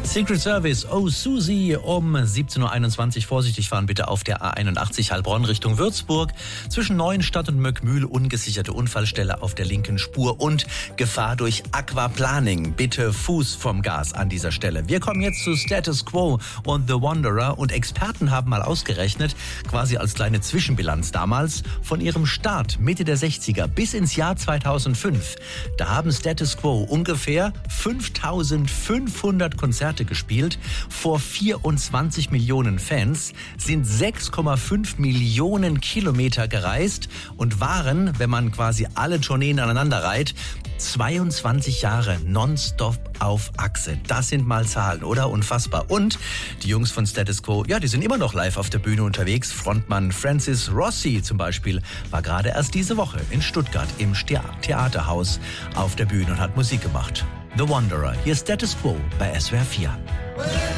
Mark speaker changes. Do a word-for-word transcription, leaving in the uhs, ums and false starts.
Speaker 1: Secret Service, oh Susi, um siebzehn Uhr einundzwanzig. Vorsichtig fahren bitte auf der A einundachtzig Heilbronn Richtung Würzburg. Zwischen Neuenstadt und Möckmühl ungesicherte Unfallstelle auf der linken Spur und Gefahr durch Aquaplaning. Bitte Fuß vom Gas an dieser Stelle. Wir kommen jetzt zu Status Quo und The Wanderer und Experten haben mal ausgerechnet, quasi als kleine Zwischenbilanz damals, von ihrem Start Mitte der sechziger bis ins Jahr zweitausendfünf. Da haben Status Quo ungefähr fünftausendfünfhundert Konzerte gespielt, vor vierundzwanzig Millionen Fans, sind sechs Komma fünf Millionen Kilometer gereist und waren, wenn man quasi alle Tourneen aneinander reiht, zweiundzwanzig Jahre nonstop auf Achse. Das sind mal Zahlen, oder? Unfassbar. Und die Jungs von Status Quo, ja, die sind immer noch live auf der Bühne unterwegs. Frontmann Francis Rossi zum Beispiel war gerade erst diese Woche in Stuttgart im Theaterhaus auf der Bühne und hat Musik gemacht. The Wanderer, hier Status Quo bei S W R vier.